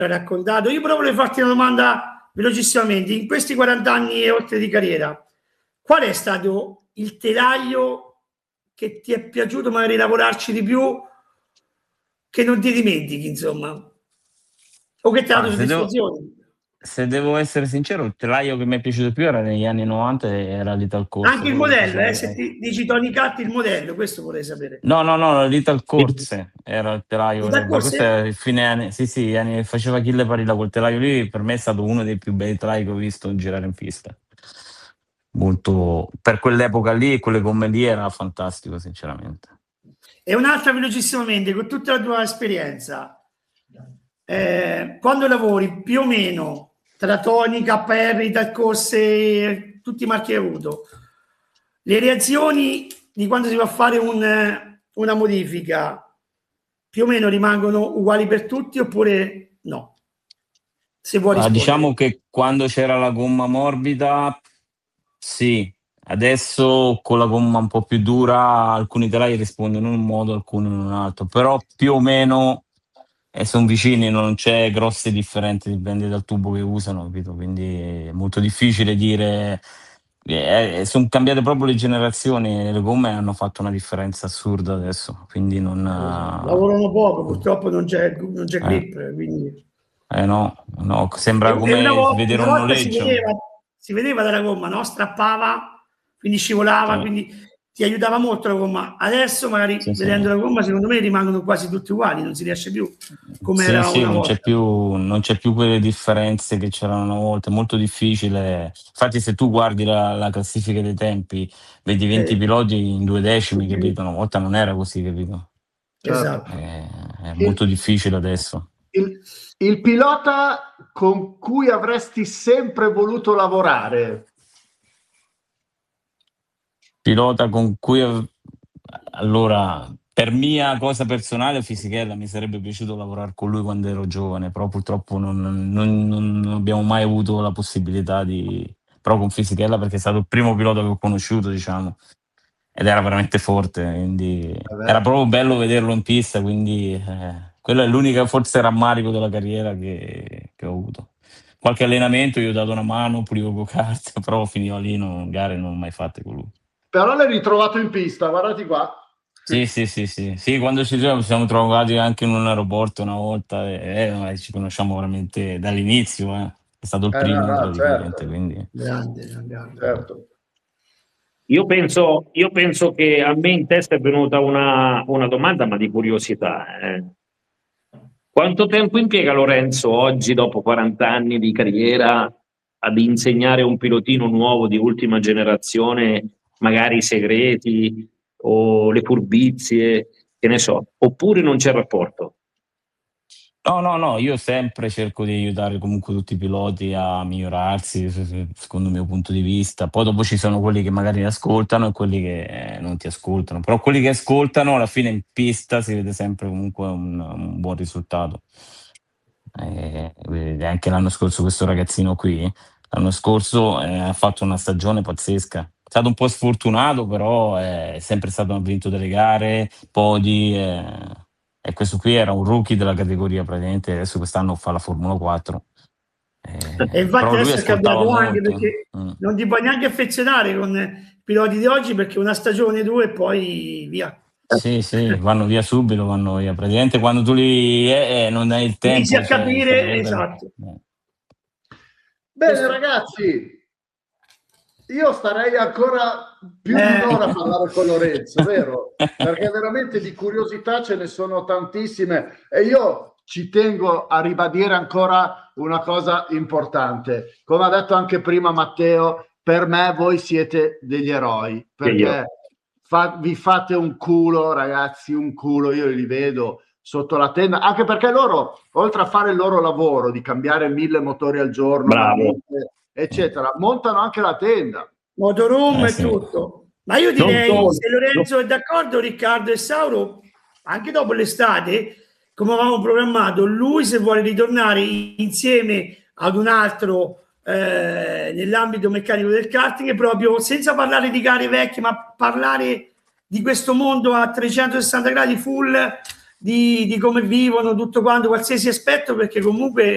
raccontato. Io però volevo farti una domanda velocissimamente. In questi 40 anni e oltre di carriera, qual è stato il telaio che ti è piaciuto magari lavorarci di più, che non ti dimentichi, insomma, o che ti ha dato soddisfazione? Se devo essere sincero, il telaio che mi è piaciuto più era negli anni 90, era l'Ital Corse. Anche il modello, se ti dici Tony Cat, il modello, questo vorrei sapere. No, l'Ital Corse era il telaio. Questo è il fine anni, sì, faceva Achille Parilla quel telaio lì, per me è stato uno dei più bei telai che ho visto girare in pista. Molto, per quell'epoca lì e quelle gomme lì era fantastico, sinceramente. E un'altra velocissimamente, con tutta la tua esperienza, quando lavori più o meno tra Tony, KR, Ital Corse, tutti i marchi che hai avuto, le reazioni di quando si va a fare una modifica più o meno rimangono uguali per tutti oppure no? Se vuoi rispondere. Diciamo che quando c'era la gomma morbida, sì. Adesso con la gomma un po' più dura alcuni telai rispondono in un modo, alcuni in un altro, però più o meno sono vicini, non c'è grosse differenze, dipende dal tubo che usano, capito? Quindi è molto difficile dire. Sono cambiate proprio le generazioni, le gomme hanno fatto una differenza assurda adesso, quindi non lavorano poco, purtroppo non c'è grip, quindi no, sembra come vedere un noleggio. Si vedeva dalla gomma, no? Strappava, quindi scivolava, quindi ti aiutava molto la gomma. Adesso magari vedendo la gomma, secondo me rimangono quasi tutti uguali, non si riesce più come era una volta. Non c'è più quelle differenze che c'erano una volta, è molto difficile. Infatti se tu guardi la classifica dei tempi, vedi 20 piloti in 2 decimi, capito? Una volta non era così, capito? Esatto. È molto difficile adesso. Il pilota con cui avresti sempre voluto lavorare? Pilota con cui, allora, per mia cosa personale, Fisichella, mi sarebbe piaciuto lavorare con lui quando ero giovane, però purtroppo non abbiamo mai avuto la possibilità però con Fisichella, perché è stato il primo pilota che ho conosciuto, diciamo, ed era veramente forte, quindi era proprio bello vederlo in pista, quindi quello è l'unica forse rammarico della carriera che ho avuto. Qualche allenamento gli ho dato una mano, pulivo go-kart, però finiva lì, gare non ho mai fatte con lui. Però l'hai ritrovato in pista, guardati qua. Sì, quando ci siamo trovati anche in un aeroporto una volta e ci conosciamo veramente dall'inizio, è stato il primo praticamente, certo. Quindi grande. Certo. Io penso che a me in testa è venuta una domanda, ma di curiosità. Quanto tempo impiega Lorenzo oggi, dopo 40 anni di carriera, ad insegnare un pilotino nuovo di ultima generazione, magari i segreti o le furbizie, che ne so, oppure non c'è rapporto? No, io sempre cerco di aiutare comunque tutti i piloti a migliorarsi, secondo il mio punto di vista. Poi dopo ci sono quelli che magari ascoltano e quelli che non ti ascoltano, però quelli che ascoltano alla fine in pista si vede sempre comunque un buon risultato. Anche l'anno scorso questo ragazzino qui, l'anno scorso ha fatto una stagione pazzesca. È stato un po' sfortunato, però è sempre stato vinto delle gare, podi. E questo qui era un rookie della categoria praticamente, adesso quest'anno fa la Formula 4. E infatti adesso è cambiato anche perché non ti puoi neanche affezionare con i piloti di oggi, perché una stagione, 2 e poi via. Sì, vanno via subito, vanno via praticamente quando tu non hai il tempo. Inizi a capire, esatto. Bene ragazzi, io starei ancora più di un'ora a parlare con Lorenzo, vero? Perché veramente di curiosità ce ne sono tantissime e io ci tengo a ribadire ancora una cosa importante. Come ha detto anche prima Matteo, per me voi siete degli eroi, perché vi fate un culo, ragazzi, un culo, io li vedo sotto la tenda, anche perché loro, oltre a fare il loro lavoro di cambiare 1000 motori al giorno, eccetera, montano anche la tenda, motorhome e tutto. Ma io direi, se Lorenzo è d'accordo, Riccardo e Sauro, anche dopo l'estate, come avevamo programmato, lui se vuole ritornare insieme ad un altro nell'ambito meccanico del karting, proprio senza parlare di gare vecchie, ma parlare di questo mondo a 360 gradi full, di come vivono tutto quanto, qualsiasi aspetto, perché comunque